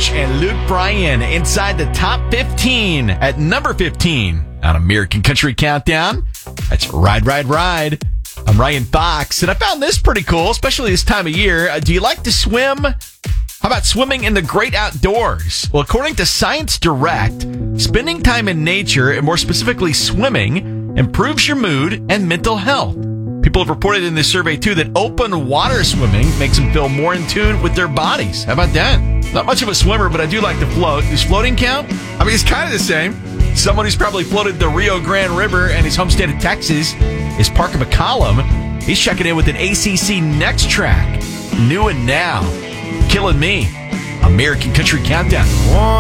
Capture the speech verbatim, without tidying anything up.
George and Luke Bryan inside the top fifteen at number fifteen on American Country Countdown. That's Ride, Ride, Ride. I'm Ryan Fox, and I found this pretty cool, especially this time of year. Uh, do you like to swim? How about swimming in the great outdoors? Well, according to Science Direct, spending time in nature, and more specifically swimming, improves your mood and mental health. People have reported in this survey, too, that open water swimming makes them feel more in tune with their bodies. How about that? Not much of a swimmer, but I do like to float. Does floating count? I mean, it's kind of the same. Someone who's probably floated the Rio Grande River and his home state of Texas is Parker McCollum. He's checking in with an A C C Next track, New and Now. Killing Me. American Country Countdown. One.